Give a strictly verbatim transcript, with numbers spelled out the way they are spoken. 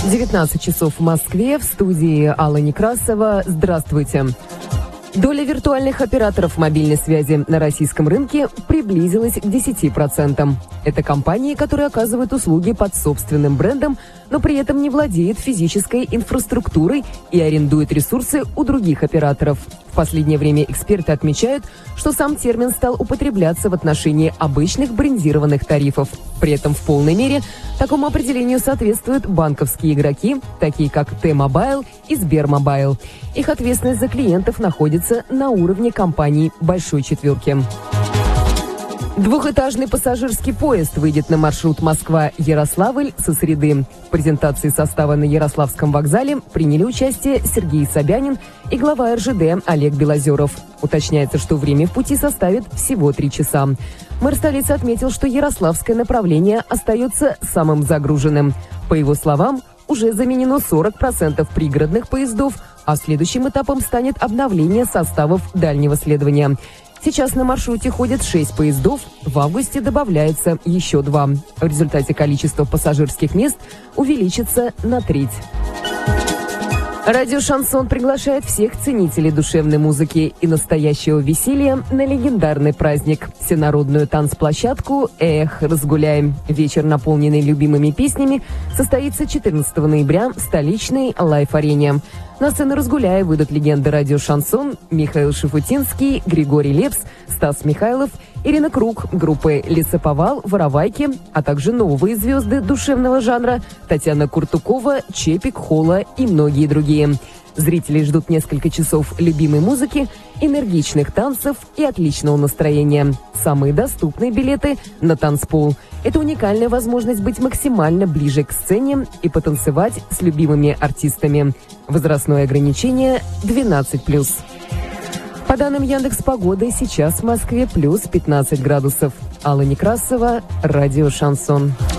девятнадцать часов в Москве, в студии Алла Некрасова. Здравствуйте. Доля виртуальных операторов мобильной связи на российском рынке приблизилась к десяти процентам. Это компании, которые оказывают услуги под собственным брендом, но при этом не владеют физической инфраструктурой и арендуют ресурсы у других операторов. В последнее время эксперты отмечают, что сам термин стал употребляться в отношении обычных брендированных тарифов. При этом в полной мере такому определению соответствуют банковские игроки, такие как Т-Мобайл и Сбермобайл. Их ответственность за клиентов находится на уровне компаний «Большой четверки». Двухэтажный пассажирский поезд выйдет на маршрут Москва-Ярославль со среды. В презентации состава на Ярославском вокзале приняли участие Сергей Собянин и глава эр жэ дэ Олег Белозеров. Уточняется, что время в пути составит всего три часа. Мэр столицы отметил, что ярославское направление остается самым загруженным. По его словам, уже заменено сорок процентов пригородных поездов, а следующим этапом станет обновление составов дальнего следования. Сейчас на маршруте ходят шесть поездов, в августе добавляется еще два. В результате количество пассажирских мест увеличится на треть. Радио «Шансон» приглашает всех ценителей душевной музыки и настоящего веселья на легендарный праздник – всенародную танцплощадку «Эх, разгуляем». Вечер, наполненный любимыми песнями, состоится четырнадцатого ноября в столичной Лайф-арене. На сцену «Разгуляя» выйдут легенды радио «Шансон» Михаил Шафутинский, Григорий Лепс, Стас Михайлов, Ирина Круг, группы «Лесоповал», «Воровайки», а также новые звезды душевного жанра Татьяна Куртукова, Чепик, Холла и многие другие. Зрители ждут несколько часов любимой музыки, энергичных танцев и отличного настроения. Самые доступные билеты на танцпол. Это уникальная возможность быть максимально ближе к сцене и потанцевать с любимыми артистами. Возрастное ограничение двенадцать плюс. По данным Яндекс.Погоды, сейчас в Москве плюс пятнадцать градусов. Алла Некрасова, радио «Шансон».